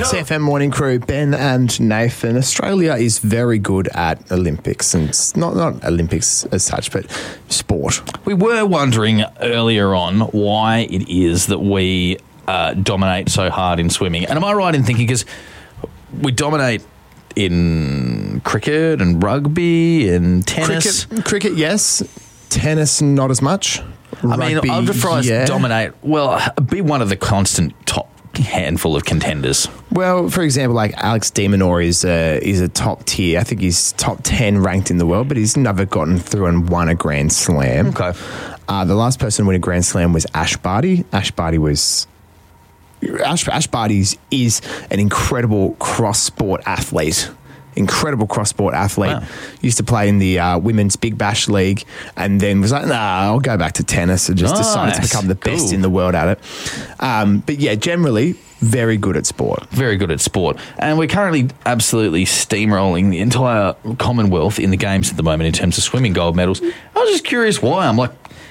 CFM Morning Crew, Ben and Nathan. Australia is very good at Olympics, and it's not Olympics as such, but sport. We were wondering earlier on why it is that we dominate so hard in swimming. And am I right in thinking, because we dominate in cricket and rugby and tennis? Cricket, yes. Tennis, not as much. Rugby, I would prefer dominate. Well, be one of the constant top handful of contenders. Well, for example, like Alex de Minaur is a top tier. I think he's top 10 ranked in the world, but he's never gotten through and won a Grand Slam. Okay. The last person to win a Grand Slam was Ash Barty. Ash Barty is an incredible cross-sport athlete. Wow. Used to play in the Women's Big Bash League, and then was like, I'll go back to tennis, and just decided to become the best in the world at it. But yeah, generally, very good at sport. Very good at sport. And we're currently absolutely steamrolling the entire Commonwealth in the games at the moment in terms of swimming gold medals. I was just curious why. I'm like,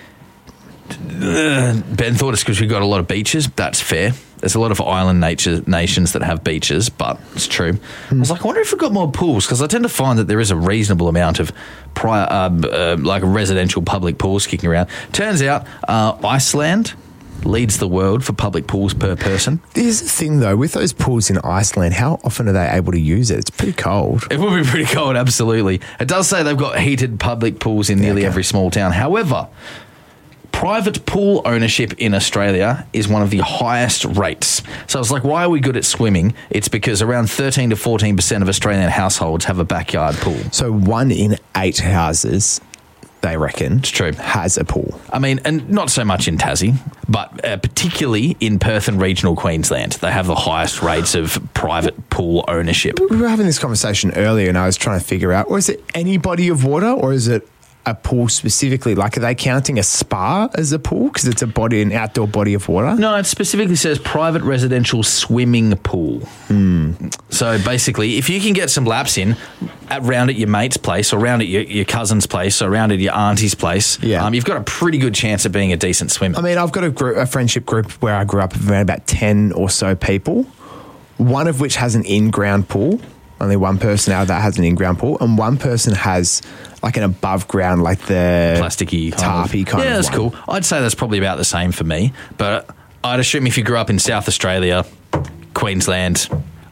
Ben thought it's because we've got a lot of beaches. That's fair. There's a lot of island nations that have beaches, but it's true. I was like, I wonder if we've got more pools, because I tend to find that there is a reasonable amount of like residential public pools kicking around. Turns out Iceland leads the world for public pools per person. Here's the thing, though, with those pools in Iceland, how often are they able to use it? It's pretty cold. It will be pretty cold, absolutely. It does say they've got heated public pools in nearly every small town. However, private pool ownership in Australia is one of the highest rates. So I was like, why are we good at swimming? It's because around 13 to 14% of Australian households have a backyard pool. So 1 in 8 houses, they reckon, it's true, has a pool. I mean, and not so much in Tassie, but particularly in Perth and regional Queensland. They have the highest rates of private pool ownership. We were having this conversation earlier, and I was trying to figure out, is it any body of water, or is it a pool specifically? Like, are they counting a spa as a pool because it's an outdoor body of water? No, it specifically says private residential swimming pool. So basically, if you can get some laps in round at your mate's place, or round at your cousin's place, or round at your auntie's place, you've got a pretty good chance of being a decent swimmer. I mean, I've got a friendship group where I grew up of around about 10 or so people, one of which has an in-ground pool. Only one person out of that has an in-ground pool, and one person has like an above ground, like the plasticky tarpy kind of. Yeah, that's cool. I'd say that's probably about the same for me, but I'd assume if you grew up in South Australia, Queensland,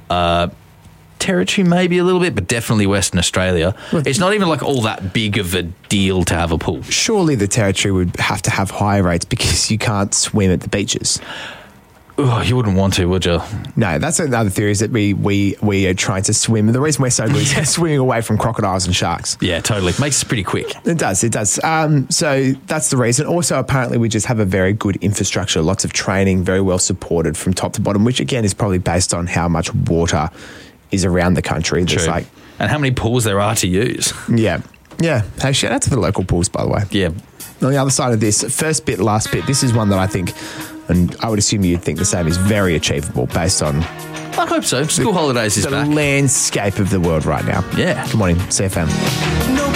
Territory maybe a little bit, but definitely Western Australia, it's not even like all that big of a deal to have a pool. Surely the Territory would have to have higher rates because you can't swim at the beaches. Oh, you wouldn't want to, would you? No, that's another theory, is that we are trying to swim. The reason we're so good is swimming away from crocodiles and sharks. Yeah, totally. Makes it pretty quick. It does. So that's the reason. Also, apparently, we just have a very good infrastructure, lots of training, very well supported from top to bottom, which again is probably based on how much water is around the country. True. And how many pools there are to use. Yeah. Hey, shout out to the local pools, by the way. Yeah. On the other side of this, first bit, last bit, this is one that I think, and I would assume you'd think the same, is very achievable based on... I hope so. School holidays is back. The landscape of the world right now. Yeah. Good morning, CFM.